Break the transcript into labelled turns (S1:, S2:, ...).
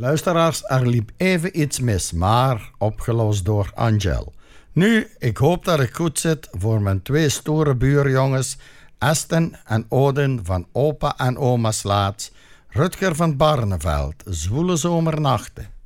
S1: Luisteraars, er liep even iets mis, maar opgelost door Angel. Nu, ik hoop dat ik goed zit voor mijn 2 stoere buurjongens, Esten en Odin van opa en oma Slaats, Rutger van Barneveld, Zwoele Zomernachten.